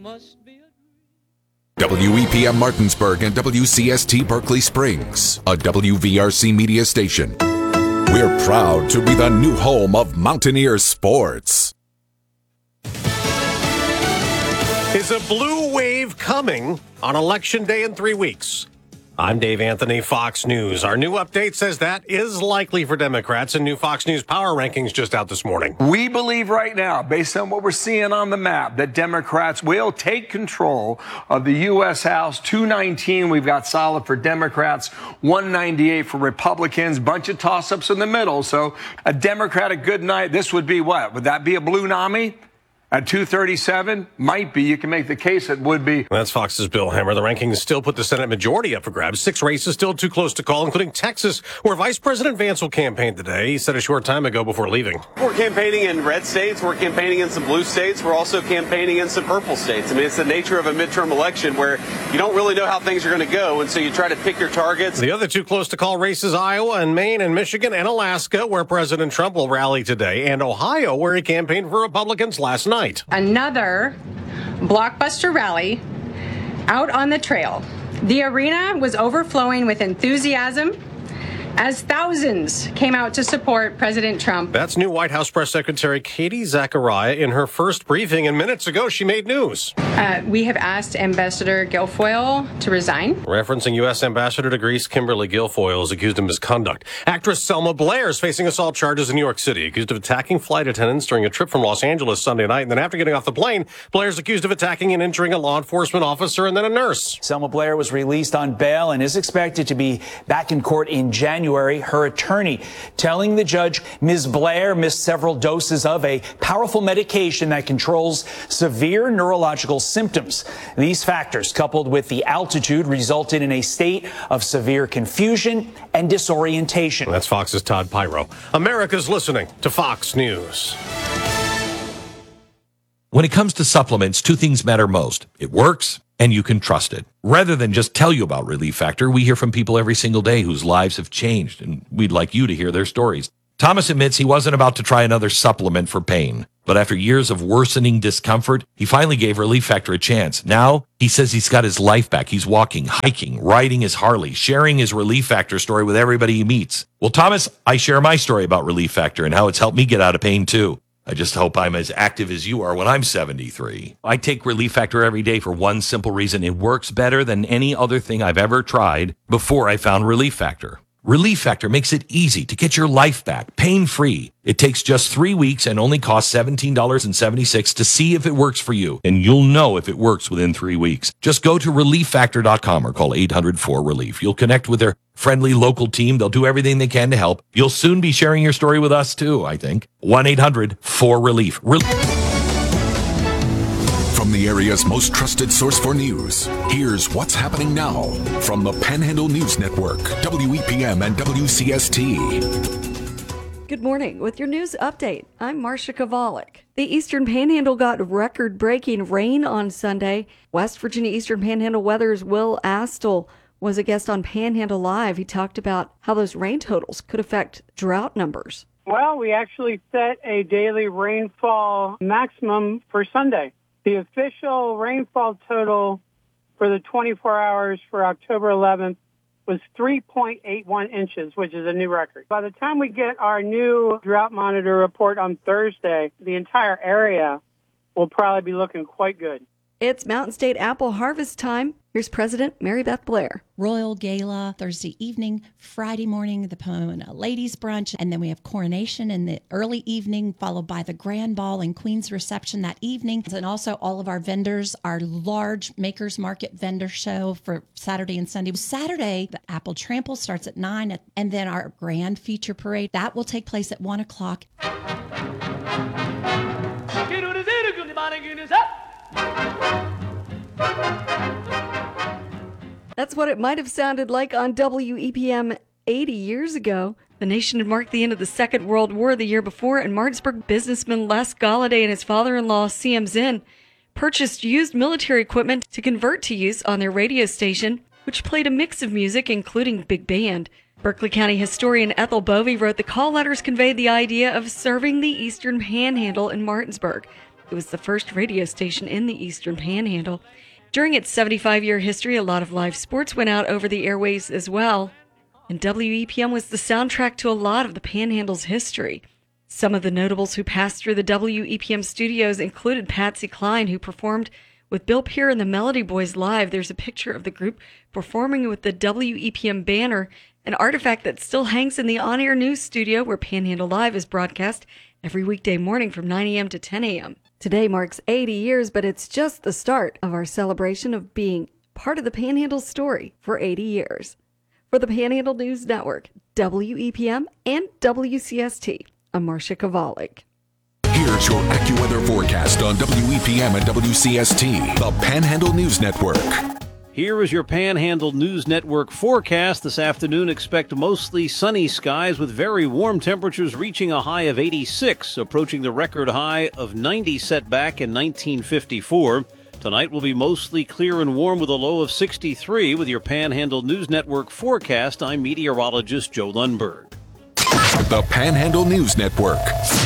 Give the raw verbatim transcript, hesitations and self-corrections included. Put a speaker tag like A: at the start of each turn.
A: Must be a
B: W E P M Martinsburg and W C S T Berkeley Springs, a W V R C media station. We're proud to be the new home of Mountaineer sports.
C: Is a blue wave coming on Election Day in three weeks? I'm Dave Anthony, Fox News. Our new update says that is likely for Democrats, and new Fox News power rankings just out this morning.
D: We believe right now, based on what we're seeing on the map, that Democrats will take control of the U S House. two nineteen we've got solid for Democrats, one ninety-eight for Republicans, bunch of toss-ups in the middle. So a Democratic good night, this would be what? Would that be a blue nominee? At two thirty-seven, might be. You can make the case it would be.
C: That's Fox's Bill Hammer. The rankings still put the Senate majority up for grabs. Six races still too close to call, including Texas, where Vice President Vance will campaign today. He said a short time ago before leaving.
E: We're campaigning in red states. We're campaigning in some blue states. We're also campaigning in some purple states. I mean, it's the nature of a midterm election where you don't really know how things are going to go, and so you try to pick your targets.
C: The other two close to call races, Iowa and Maine and Michigan and Alaska, where President Trump will rally today, and Ohio, where he campaigned for Republicans last night.
F: Another blockbuster rally out on the trail. The arena was overflowing with enthusiasm as thousands came out to support President Trump.
C: That's new White House Press Secretary Katie Zachariah in her first briefing, and minutes ago she made news.
F: Uh, we have asked Ambassador Guilfoyle to resign.
C: Referencing U S Ambassador to Greece Kimberly Guilfoyle is accused of misconduct. Actress Selma Blair is facing assault charges in New York City, accused of attacking flight attendants during a trip from Los Angeles Sunday night. And then after getting off the plane, Blair's accused of attacking and injuring a law enforcement officer and then a nurse.
G: Selma Blair was released on bail and is expected to be back in court in January. Her attorney telling the judge Miz Blair missed several doses of a powerful medication that controls severe neurological symptoms. These factors, coupled with the altitude, resulted in a state of severe confusion and disorientation.
C: That's Fox's Todd Pyro. America's listening to Fox News.
H: When it comes to supplements, two things matter most. It works, and you can trust it. Rather than just tell you about Relief Factor, we hear from people every single day whose lives have changed, and we'd like you to hear their stories. Thomas admits he wasn't about to try another supplement for pain, but after years of worsening discomfort, he finally gave Relief Factor a chance. Now, he says he's got his life back. He's walking, hiking, riding his Harley, sharing his Relief Factor story with everybody he meets. Well, Thomas, I share my story about Relief Factor and how it's helped me get out of pain, too. I just hope I'm as active as you are when I'm seventy-three. I take Relief Factor every day for one simple reason. It works better than any other thing I've ever tried before I found Relief Factor. Relief Factor makes it easy to get your life back, pain-free. It takes just three weeks and only costs seventeen dollars and seventy-six cents to see if it works for you. And you'll know if it works within three weeks. Just go to relief factor dot com or call eight hundred four relief. You'll connect with their friendly local team. They'll do everything they can to help. You'll soon be sharing your story with us too, I think. one eight hundred four relief. Re-
B: From the area's most trusted source for news, here's what's happening now from the Panhandle News Network, W E P M and W C S T.
I: Good morning. With your news update, I'm Marcia Kovalik. The Eastern Panhandle got record-breaking rain on Sunday. West Virginia Eastern Panhandle Weather's Will Astle was a guest on Panhandle Live. He talked about how those rain totals could affect drought numbers.
J: Well, we actually set a daily rainfall maximum for Sunday. The official rainfall total for the twenty-four hours for October eleventh was three point eight one inches, which is a new record. By the time we get our new drought monitor report on Thursday, the entire area will probably be looking quite good.
I: It's Mountain State apple harvest time. Here's President Mary Beth Blair.
K: Royal Gala Thursday evening, Friday morning, the Pomona Ladies Brunch, and then we have coronation in the early evening, followed by the Grand Ball and Queen's Reception that evening. And also all of our vendors, our large Makers Market vendor show for Saturday and Sunday. Saturday, the Apple Trample starts at nine, and then our grand feature parade, that will take place at one o'clock.
I: That's what it might have sounded like on W E P M eighty years ago. The nation had marked the end of the Second World War the year before, and Martinsburg businessman Les Galladay and his father-in-law, C M Zinn, purchased used military equipment to convert to use on their radio station, which played a mix of music, including big band. Berkeley County historian Ethel Bovey wrote the call letters conveyed the idea of serving the Eastern Panhandle in Martinsburg. It was the first radio station in the Eastern Panhandle. During its seventy-five-year history, a lot of live sports went out over the airways as well. And W E P M was the soundtrack to a lot of the Panhandle's history. Some of the notables who passed through the W E P M studios included Patsy Cline, who performed with Bill Peer and the Melody Boys live. There's a picture of the group performing with the W E P M banner, an artifact that still hangs in the on-air news studio where Panhandle Live is broadcast every weekday morning from nine a.m. to ten a.m. Today marks eighty years, but it's just the start of our celebration of being part of the Panhandle story for eighty years. For the Panhandle News Network, W E P M, and W C S T, I'm Marcia Kovalik.
B: Here's your AccuWeather forecast on W E P M and W C S T, the Panhandle News Network.
A: Here is your Panhandle News Network forecast. This afternoon, expect mostly sunny skies with very warm temperatures reaching a high of eighty-six, approaching the record high of ninety set back in nineteen fifty-four. Tonight will be mostly clear and warm with a low of sixty-three. With your Panhandle News Network forecast, I'm meteorologist Joe Lundberg.
B: The Panhandle News Network.